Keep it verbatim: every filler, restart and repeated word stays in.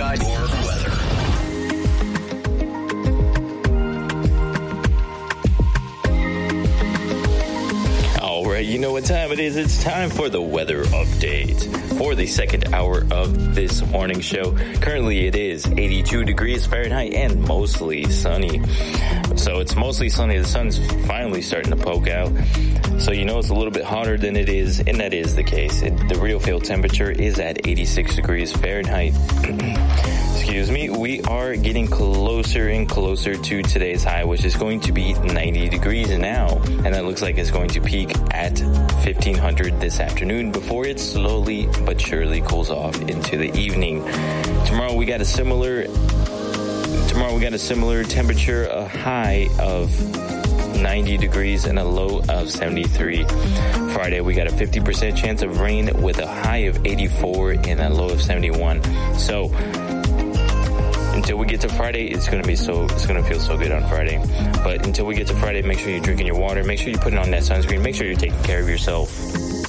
Tide or weather. All right, you know what time it is. It's time for the weather update for the second hour of this morning show. Currently, it is eighty-two degrees Fahrenheit and mostly sunny. So it's mostly sunny. The sun's finally starting to poke out. So you know it's a little bit hotter than it is, and that is the case. It, the real field temperature is at eighty-six degrees Fahrenheit. Excuse me. We are getting closer and closer to today's high, which is going to be ninety degrees now. And that looks like it's going to peak at fifteen hundred this afternoon before it slowly but surely cools off into the evening. Tomorrow we got a similar, tomorrow we got a similar temperature, a high of ninety degrees and a low of seventy-three. Friday, we got a fifty percent chance of rain with a high of eighty-four and a low of seventy-one. So, until we get to Friday, it's going to be so, it's going to feel so good on Friday. But until we get to Friday, make sure you're drinking your water. Make sure you're putting on that sunscreen. Make sure you're taking care of yourself.